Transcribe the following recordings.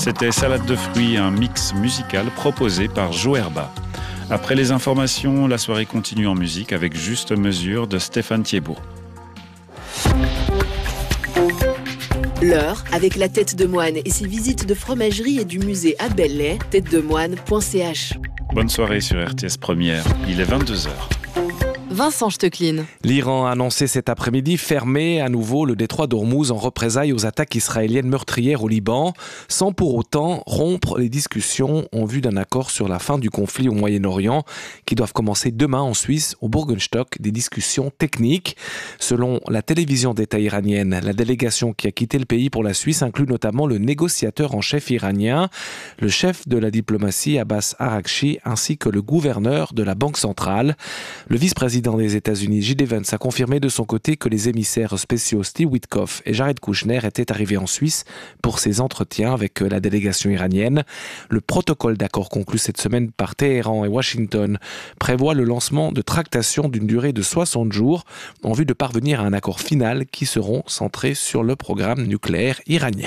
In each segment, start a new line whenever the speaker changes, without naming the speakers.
C'était Salade de fruits, un mix musical proposé par Joerba. Après les informations, la soirée continue en musique avec Juste Mesure de Stéphane Thiebaud.
L'heure avec la tête de moine et ses visites de fromagerie et du musée à Belley, têtedemoine.ch.
Bonne soirée sur RTS Première, il est 22h.
Vincent Stecklin.
L'Iran a annoncé cet après-midi fermer à nouveau le détroit d'Ormuz en représailles aux attaques israéliennes meurtrières au Liban, sans pour autant rompre les discussions en vue d'un accord sur la fin du conflit au Moyen-Orient, qui doivent commencer demain en Suisse, au Burgenstock, des discussions techniques. Selon la télévision d'État iranienne, la délégation qui a quitté le pays pour la Suisse inclut notamment le négociateur en chef iranien, le chef de la diplomatie Abbas Araghchi, ainsi que le gouverneur de la Banque centrale. Le vice-président des États-Unis, J.D. Vance, a confirmé de son côté que les émissaires spéciaux Steve Witkoff et Jared Kushner étaient arrivés en Suisse pour ces entretiens avec la délégation iranienne. Le protocole d'accord conclu cette semaine par Téhéran et Washington prévoit le lancement de tractations d'une durée de 60 jours en vue de parvenir à un accord final qui seront centrés sur le programme nucléaire iranien.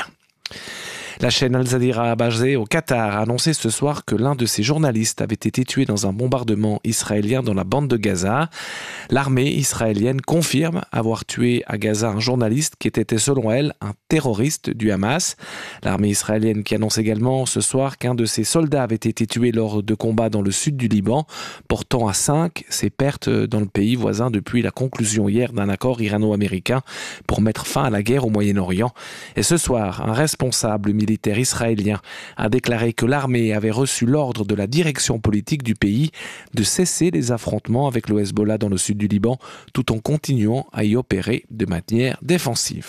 La chaîne Al Jazeera basée au Qatar a annoncé ce soir que l'un de ses journalistes avait été tué dans un bombardement israélien dans la bande de Gaza. L'armée israélienne confirme avoir tué à Gaza un journaliste qui était selon elle un terroriste du Hamas. L'armée israélienne qui annonce également ce soir qu'un de ses soldats avait été tué lors de combats dans le sud du Liban, portant à 5 ses pertes dans le pays voisin depuis la conclusion hier d'un accord irano-américain pour mettre fin à la guerre au Moyen-Orient. Et ce soir, un responsable militaire israélien a déclaré que l'armée avait reçu l'ordre de la direction politique du pays de cesser les affrontements avec le Hezbollah dans le sud du Liban, tout en continuant à y opérer de manière défensive.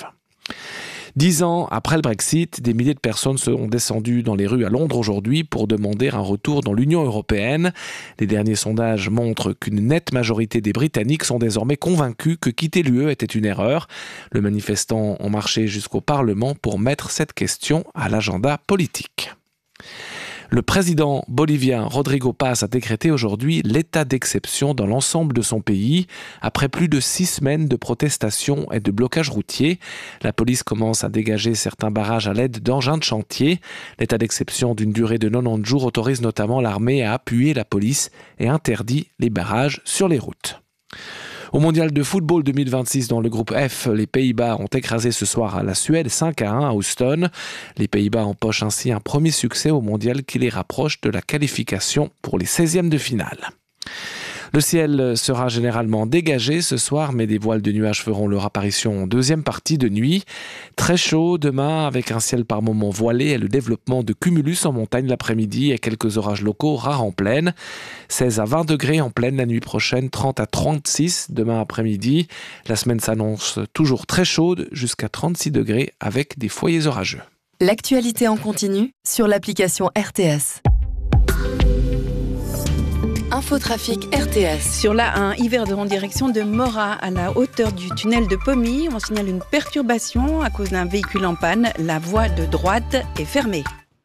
10 ans après le Brexit, des milliers de personnes sont descendues dans les rues à Londres aujourd'hui pour demander un retour dans l'Union européenne. Les derniers sondages montrent qu'une nette majorité des Britanniques sont désormais convaincus que quitter l'UE était une erreur. Les manifestants ont marché jusqu'au Parlement pour mettre cette question à l'agenda politique. Le président bolivien Rodrigo Paz a décrété aujourd'hui l'état d'exception dans l'ensemble de son pays après plus de 6 semaines de protestations et de blocages routiers. La police commence à dégager certains barrages à l'aide d'engins de chantier. L'état d'exception d'une durée de 90 jours autorise notamment l'armée à appuyer la police et interdit les barrages sur les routes. Au mondial de football 2026 dans le groupe F, les Pays-Bas ont écrasé ce soir la Suède 5-1 à Houston. Les Pays-Bas empochent ainsi un premier succès au mondial qui les rapproche de la qualification pour les 16e de finale. Le ciel sera généralement dégagé ce soir, mais des voiles de nuages feront leur apparition en deuxième partie de nuit. Très chaud demain, avec un ciel par moments voilé et le développement de cumulus en montagne l'après-midi et quelques orages locaux rares en plaine. 16 à 20 degrés en plaine la nuit prochaine, 30 à 36 demain après-midi. La semaine s'annonce toujours très chaude, jusqu'à 36 degrés avec des foyers orageux.
L'actualité en continu sur l'application RTS. Infotrafic RTS.
Sur l'A1, Yverdon en direction de Morat, à la hauteur du tunnel de Pommy, on signale une perturbation à cause d'un véhicule en panne. La voie de droite est fermée.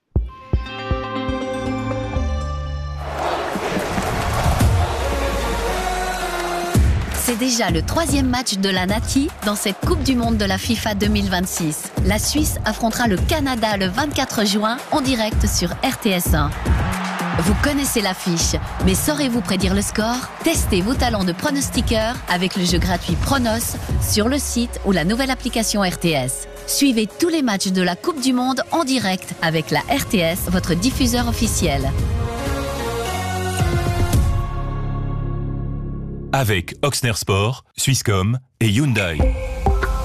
C'est déjà le 3e match de la Nati dans cette Coupe du Monde de la FIFA 2026. La Suisse affrontera le Canada le 24 juin en direct sur RTS1. Vous connaissez l'affiche, mais saurez-vous prédire le score ? Testez vos talents de pronostiqueur avec le jeu gratuit Pronos sur le site ou la nouvelle application RTS. Suivez tous les matchs de la Coupe du Monde en direct avec la RTS, votre diffuseur officiel.
Avec Oxner Sport, Swisscom et Hyundai.